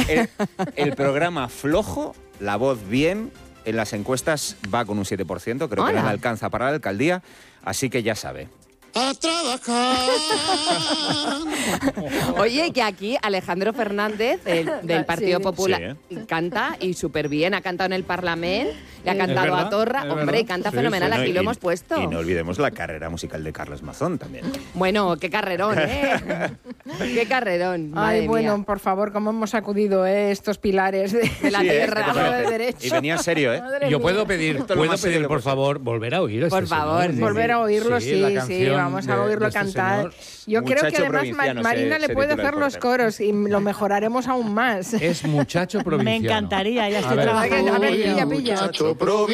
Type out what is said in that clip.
El programa flojo, la voz bien, en las encuestas va con un 7%, creo que no le alcanza para la alcaldía, así que ya sabe. ¡A trabajar! Oye, que aquí Alejandro Fernández, del Partido Popular, canta y súper bien. Ha cantado en el Parlamento, le ha cantado a Torra. Hombre, canta fenomenal, aquí lo hemos puesto. Y no olvidemos la carrera musical de Carlos Mazón también. Bueno, qué carrerón, ¿eh? Qué carrerón. Ay, bueno, mía. Por favor, cómo hemos sacudido estos pilares de la tierra de derecho. Y venía serio, ¿eh? Yo puedo pedir, por favor, volver a oír por favor, señor. Volver a oírlo, sí, vamos a oírlo cantar. Yo creo que además Marina le puede hacer los coros y lo mejoraremos aún más. Es muchacho provinciano. Me encantaría, ya estoy trabajando. A ver, pilla.